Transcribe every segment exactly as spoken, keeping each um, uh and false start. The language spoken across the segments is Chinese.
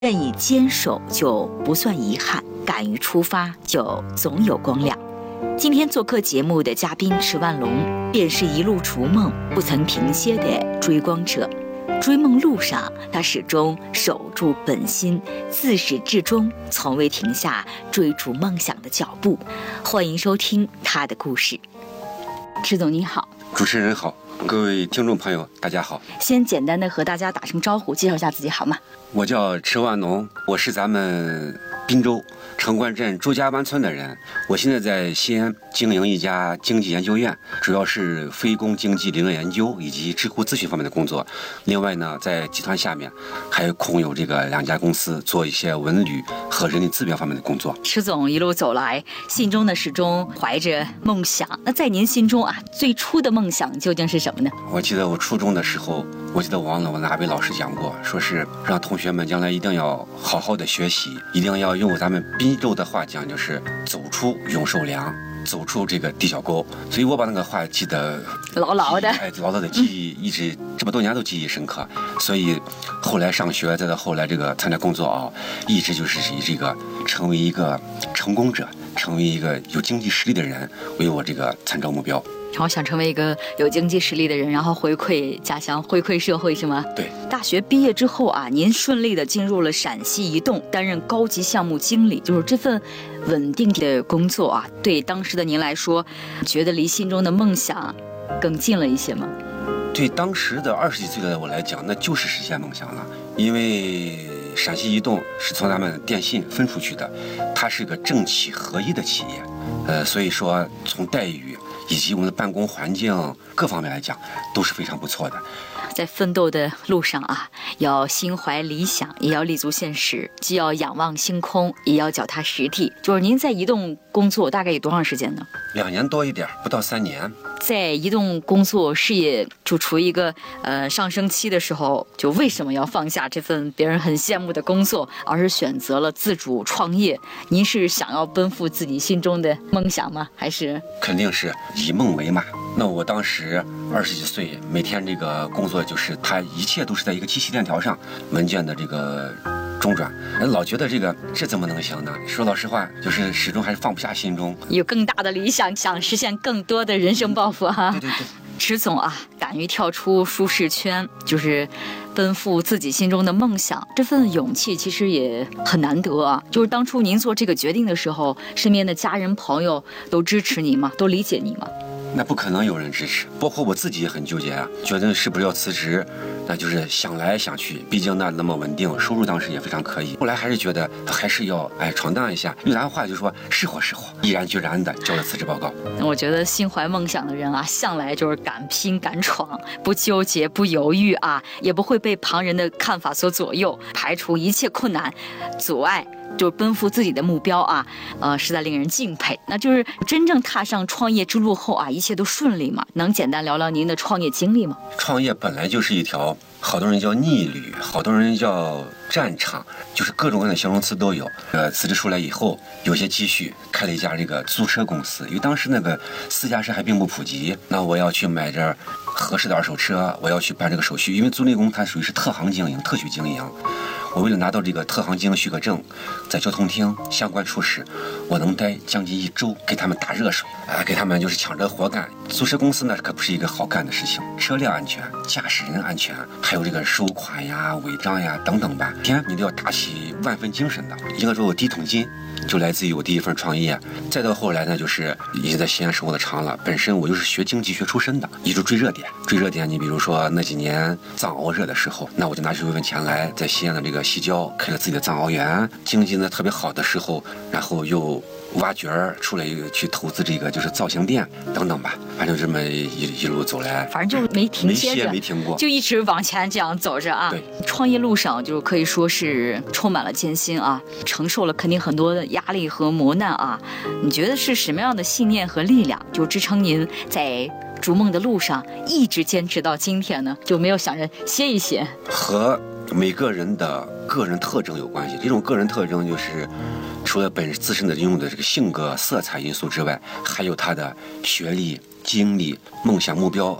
愿意坚守就不算遗憾，敢于出发就总有光亮。今天做客节目的嘉宾池万龙，便是一路逐梦不曾停歇的追光者。追梦路上，他始终守住本心，自始至终从未停下追逐梦想的脚步。欢迎收听他的故事。池总你好。 主持人好，各位听众朋友大家好。 先简单的和大家打声招呼，介绍一下自己好吗？ 我叫池万龙，我是咱们滨州城关镇朱家湾村的人。我现在在西安经营一家经济研究院，主要是非公经济理论研究以及知乎咨询方面的工作。另外呢，在集团下面还空有这个两家公司，做一些文旅和人力资源方面的工作。 池总一路走来，心中呢始终怀着梦想。那在您心中啊，最初的梦想究竟是什么呢？ 我记得我初中的时候，我记得忘了我哪位老师讲过，说是让同学们将来一定要好好的学习，一定要用咱们滨州的话讲，就是走出永寿梁，走出这个地小沟。所以我把那个话记得牢牢的， 哎，牢牢的记忆，一直这么多年都记忆深刻。所以后来上学，再到后来这个参加工作啊，一直就是以这个成为一个成功者，成为一个有经济实力的人为我这个参照目标。 然后想成为一个有经济实力的人，然后回馈家乡，回馈社会，是吗？ 对。 大学毕业之后啊，您顺利的进入了陕西移动，担任高级项目经理。就是这份稳定的工作啊，对当时的您来说，觉得离心中的梦想更近了一些吗？ 对当时的二十几岁的我来讲，那就是实现梦想了。因为陕西移动是从咱们电信分出去的，它是个政企合一的企业，呃，所以说从待遇以及我们的办公环境各方面来讲都是非常不错的。 在奋斗的路上啊，要心怀理想，也要立足现实，既要仰望星空，也要脚踏实地。就是您在移动工作大概有多长时间呢？ 两年多一点，不到三年。 在移动工作事业就处于一个呃上升期的时候，就为什么要放下这份别人很羡慕的工作，而是选择了自主创业？您是想要奔赴自己心中的梦想吗？还是肯定是以梦为马。那我当时二十几岁，每天这个工作就是它一切都是在一个机器链条上，文件的这个中转，老觉得这个这怎么能行呢？说老实话，就是始终还是放不下心中有更大的理想，想实现更多的人生抱负哈。 对对对。 池总啊，敢于跳出舒适圈，就是奔赴自己心中的梦想，这份勇气其实也很难得啊。就是当初您做这个决定的时候，身边的家人朋友都支持你吗？都理解你吗？ 那不可能有人支持，包括我自己也很纠结啊，决定是不是要辞职，那就是想来想去，毕竟那那么稳定，收入当时也非常可以。后来还是觉得还是要哎闯荡一下，用咱话就说是火是火，毅然决然的交了辞职报告。 我觉得心怀梦想的人啊，向来就是敢拼敢闯，不纠结不犹豫啊，也不会被旁人的看法所左右，排除一切困难阻碍，就奔赴自己的目标啊，呃，实在令人敬佩。那就是真正踏上创业之路后啊，一切都顺利吗？能简单聊聊您的创业经历吗？ 创业本来就是一条，好多人叫逆旅，好多人叫战场，就是各种各样的形容词都有。呃，辞职出来以后，有些积蓄，开了一家这个租车公司，因为当时那个私家车还并不普及，那我要去买这合适的二手车，我要去办这个手续，因为租赁工它属于是特行经营、特许经营。我为了拿到这个特行经营许可证，在交通厅相关处室，我能待将近一周，给他们打热水，啊，给他们就是抢着活干。租车公司呢，可不是一个好干的事情，车辆安全、驾驶人安全，还有这个收款呀、违章呀等等吧，天你都要打起万分精神的。应该说，我第一桶金就来自于我第一份创业，再到后来呢，就是已经在西安生活的长了。本身我就是学经济学出身的，一直追热点，追热点。你比如说那几年藏獒热的时候，那我就拿出一份钱来，在西安的这个西郊开了自己的藏獒园。经济呢特别好的时候，然后又挖掘出来去投资这个就是造型店等等吧，反正这么一一路走来， 反正就没停歇着， 没停过， 就一直往前这样走着啊。 对， 创业路上就可以说是充满了艰辛啊，承受了肯定很多的压力和磨难啊。你觉得是什么样的信念和力量，就支撑您在逐梦的路上一直坚持到今天呢？就没有想着歇一歇？ 和每个人的个人特征有关系。这种个人特征就是除了本自身的拥有的这个性格色彩因素之外，还有他的学历、经历、梦想、目标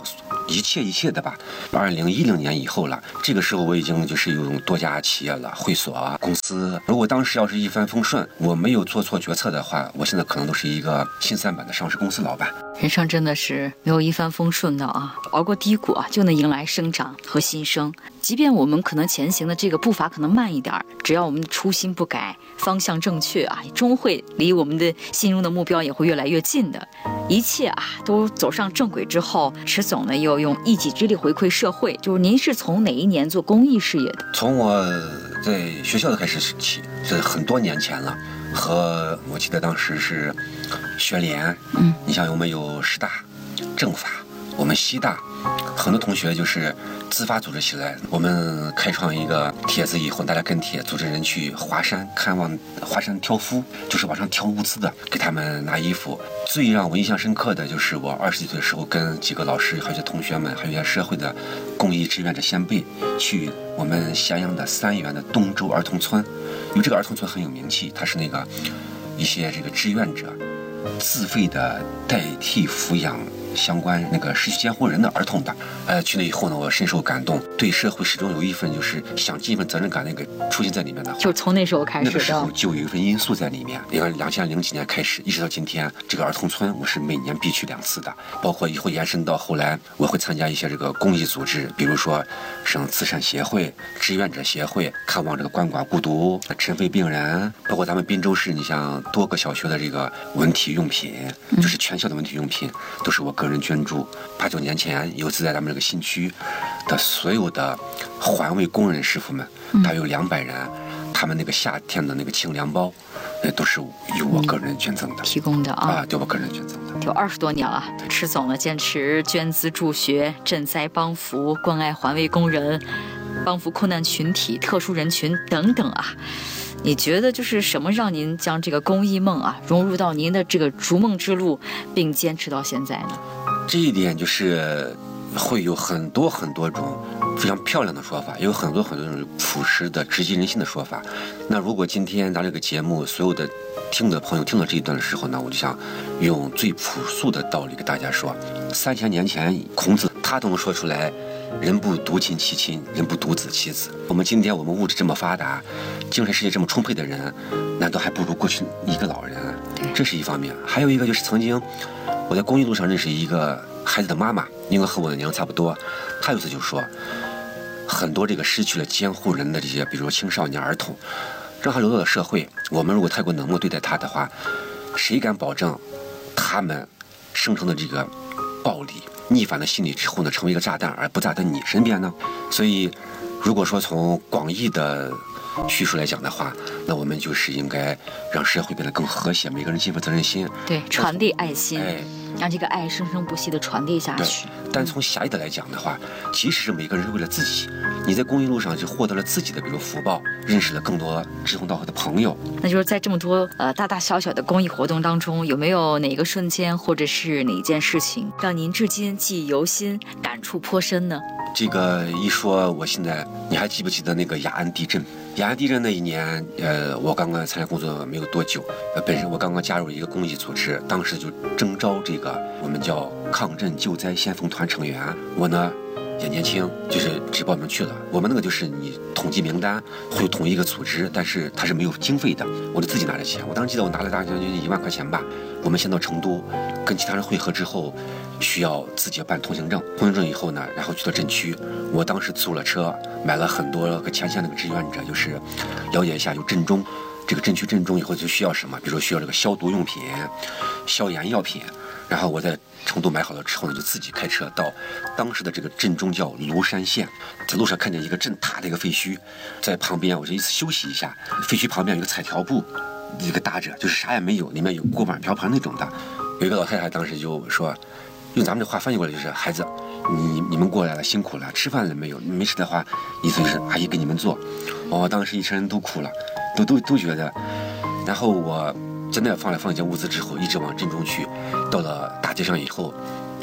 一切一切的吧。二零一零年以后了，这个时候我已经就是有多家企业了，会所啊、公司。如果当时要是一帆风顺，我没有做错决策的话，我现在可能都是一个新三板的上市公司老板。 人生真的是没有一帆风顺的啊，熬过低谷啊，就能迎来生长和新生。即便我们可能前行的这个步伐可能慢一点，只要我们的初心不改，方向正确啊，终会离我们的心中的目标也会越来越近的。一切啊都走上正轨之后，池总呢又用一己之力回馈社会。就是您是从哪一年做公益事业的？ 从我在学校的开始起，是很多年前了。和我记得当时是学联，嗯，你像我们有师大、政法，我们西大，很多同学就是自发组织起来，我们开创一个帖子以后，大家跟帖组织人去华山看望华山挑夫，就是往上挑物资的，给他们拿衣服。最让我印象深刻的就是我二十几岁的时候，跟几个老师，还有一些同学们，还有一些社会的公益志愿者先辈，去我们咸阳的三原的东周儿童村。因为这个儿童村很有名气，它是那个一些这个志愿者自费的代替抚养相关那个失去监护人的儿童的。呃，去了以后呢，我深受感动，对社会始终有一份就是想尽一份责任感那个出现在里面的话， 就从那时候开始， 那个时候就有一份因素在里面。你看，两千零几年开始，一直到今天，这个儿童村我是每年必去两次的，包括以后延伸到后来，我会参加一些这个公益组织，比如说省慈善协会、志愿者协会，看望这个鳏寡孤独、尘肺病人，包括咱们滨州市，你像多个小学的这个文体用品，就是全校的文体用品，都是我个人捐助。八九年前，有次在咱们这个新区的所有的环卫工人师傅们，大约有两百人，他们那个夏天的那个清凉包，那都是由我个人捐赠的， 提供的啊， 啊，对我个人捐赠的。 有二十多年了，池总呢坚持捐资助学、赈灾帮扶、关爱环卫工人、帮扶困难群体、特殊人群等等啊。你觉得就是什么让您将这个公益梦啊融入到您的这个逐梦之路，并坚持到现在呢？ 这一点就是会有很多很多种非常漂亮的说法，也有很多很多种朴实的直击人心的说法。那如果今天咱这个节目所有的听的朋友听到这一段的时候呢，我就想用最朴素的道理给大家说：三千年前孔子他都能说出来，人不独亲其亲，人不独子其子。我们今天我们物质这么发达，精神世界这么充沛的人，难道还不如过去一个老人？这是一方面。还有一个就是曾经我在公益路上认识一个孩子的妈妈，应该和我的娘差不多。她有次就说，很多这个失去了监护人的这些，比如说青少年儿童，让他流到了社会，我们如果太过冷漠对待他的话，谁敢保证他们生成的这个暴力逆反的心理之后呢，成为一个炸弹而不炸在你身边呢？所以如果说从广义的叙述来讲的话，那我们就是应该让社会变得更和谐，每个人尽份责任心， 对，传递爱心， 哎， 让这个爱生生不息地传递下去。 但从狭义的来讲的话，即使是每个人是为了自己，你在公益路上就获得了自己的比如福报，认识了更多志同道合的朋友。 那就是在这么多呃大大小小的公益活动当中，有没有哪个瞬间或者是哪一件事情让您至今记忆犹新、感触颇深呢？ 这个一说，我现在你还记不记得那个雅安地震？雅安地震那一年，呃，我刚刚参加工作没有多久，呃，本身我刚刚加入一个公益组织，当时就征招这个我们叫抗震救灾先锋团成员。我呢也年轻，就是只报名去了。我们那个就是你统计名单会有统一一个组织，但是它是没有经费的，我就自己拿着钱。我当时记得我拿了大概将近一万块钱吧。我们先到成都，跟其他人会合之后，需要自己要办通行证。通行证以后呢，然后去到震区。我当时租了车，买了很多个前线那个志愿者，就是了解一下有震中，这个震区震中以后就需要什么，比如说需要这个消毒用品、消炎药品。然后我在成都买好了之后呢，就自己开车到当时的这个震中叫庐山县，在路上看见一个震塌的一个废墟，在旁边我就一次休息一下，废墟旁边有个彩条布，一个搭着，就是啥也没有，里面有锅碗瓢盆那种的。有一个老太太当时就说，用咱们这话翻译过来就是，孩子，你你们过来了，辛苦了，吃饭了没有？没吃的话，意思就是阿姨给你们做。哦，当时一车人都哭了，都都都觉得。然后我真的放了放一些物资之后，一直往震中去。到了大街上以后，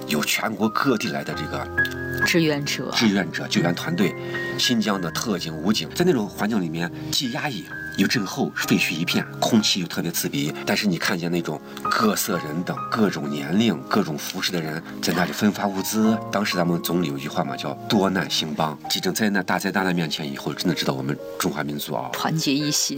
有全国各地来的这个志愿者、 志愿者、救援团队，新疆的特警、武警，在那种环境里面既压抑又震后，废墟一片，空气又特别刺鼻。但是你看见那种各色人等、各种年龄、各种服饰的人在那里分发物资。当时咱们总理有一句话嘛，叫多难兴邦。这种灾难、大灾大难面前，以后真的知道我们中华民族啊， 团结一心。